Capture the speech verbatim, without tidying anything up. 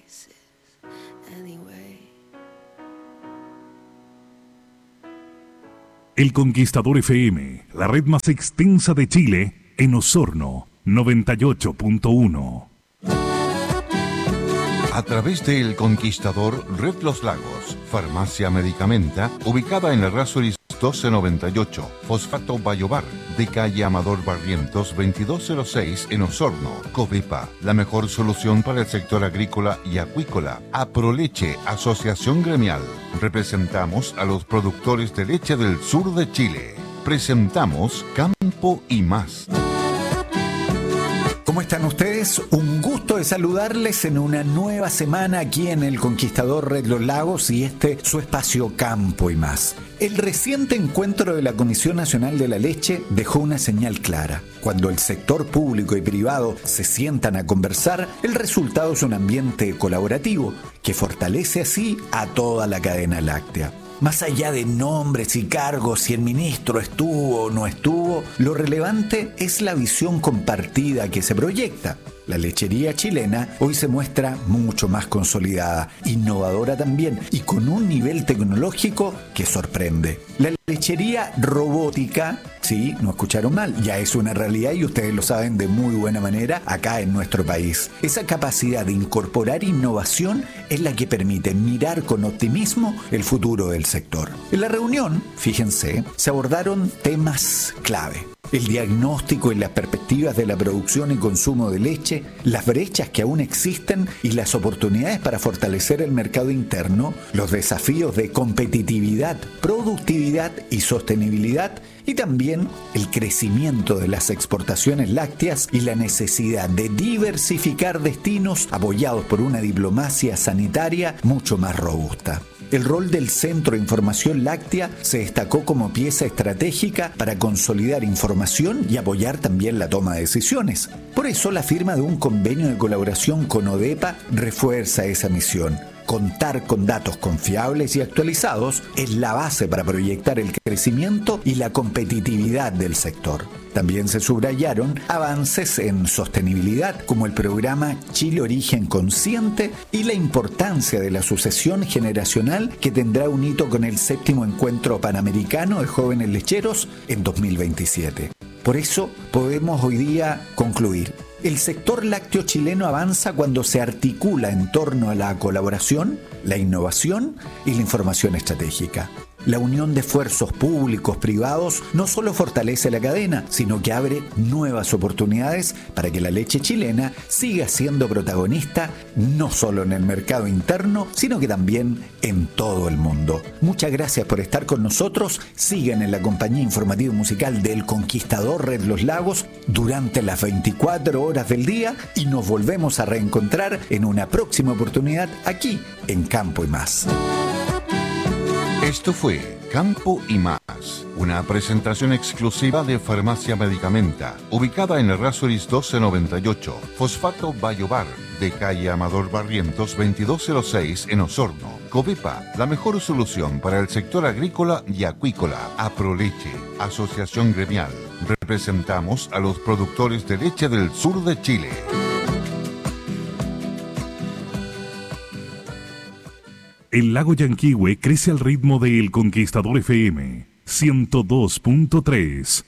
El Conquistador F M, la red más extensa de Chile, en Osorno, noventa y ocho punto uno. A través de El Conquistador, Red Los Lagos, Farmacia Medicamenta, ubicada en el Errázuriz doce noventa y ocho, Fosfato Bayobar, de calle Amador Barrientos veintidós cero seis en Osorno. Covepa, la mejor solución para el sector agrícola y acuícola. Aproleche, Asociación Gremial. Representamos a los productores de leche del sur de Chile. Presentamos Campo y Más. ¿Cómo están ustedes? Un gusto de saludarles en una nueva semana aquí en El Conquistador Red Los Lagos y este su espacio Campo y Más. El reciente encuentro de la Comisión Nacional de la Leche dejó una señal clara. Cuando el sector público y privado se sientan a conversar, el resultado es un ambiente colaborativo que fortalece así a toda la cadena láctea. Más allá de nombres y cargos, si el ministro estuvo o no estuvo, lo relevante es la visión compartida que se proyecta. La lechería chilena hoy se muestra mucho más consolidada, innovadora también y con un nivel tecnológico que sorprende. La lechería robótica, sí, no escucharon mal, ya es una realidad y ustedes lo saben de muy buena manera acá en nuestro país. Esa capacidad de incorporar innovación es la que permite mirar con optimismo el futuro del sector. En la reunión, fíjense, se abordaron temas clave. El diagnóstico y las perspectivas de la producción y consumo de leche, las brechas que aún existen y las oportunidades para fortalecer el mercado interno, los desafíos de competitividad, productividad y sostenibilidad, y también el crecimiento de las exportaciones lácteas y la necesidad de diversificar destinos apoyados por una diplomacia sanitaria mucho más robusta. El rol del Centro de Información Láctea se destacó como pieza estratégica para consolidar información y apoyar también la toma de decisiones. Por eso la firma de un convenio de colaboración con ODEPA refuerza esa misión. Contar con datos confiables y actualizados es la base para proyectar el crecimiento y la competitividad del sector. También se subrayaron avances en sostenibilidad como el programa Chile Origen Consciente y la importancia de la sucesión generacional que tendrá un hito con el séptimo encuentro panamericano de jóvenes lecheros en dos mil veintisiete. Por eso podemos hoy día concluir. El sector lácteo chileno avanza cuando se articula en torno a la colaboración, la innovación y la información estratégica. La unión de esfuerzos públicos, privados, no solo fortalece la cadena, sino que abre nuevas oportunidades para que la leche chilena siga siendo protagonista no solo en el mercado interno, sino que también en todo el mundo. Muchas gracias por estar con nosotros. Sigan en la compañía informativa musical del Conquistador Red Los Lagos durante las veinticuatro horas del día y nos volvemos a reencontrar en una próxima oportunidad aquí en Campo y Más. Esto fue Campo y Más, una presentación exclusiva de Farmacia Medicamenta, ubicada en Errázuriz doce noventa y ocho, Fosfato Bayobar, de calle Amador Barrientos veintidós cero seis en Osorno. Covepa, la mejor solución para el sector agrícola y acuícola. Aproleche, Asociación Gremial. Representamos a los productores de leche del sur de Chile. El lago Yanquihue crece al ritmo de El Conquistador F M ciento dos punto tres.